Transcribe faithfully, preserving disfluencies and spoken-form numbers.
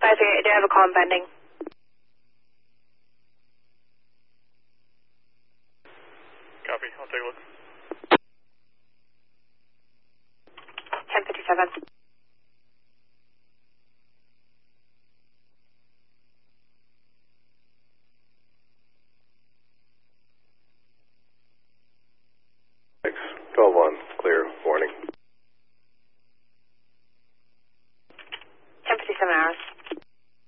advising, I do have a call pending. Copy, I'll take a look. ten fifty-seven. Six, twelve one.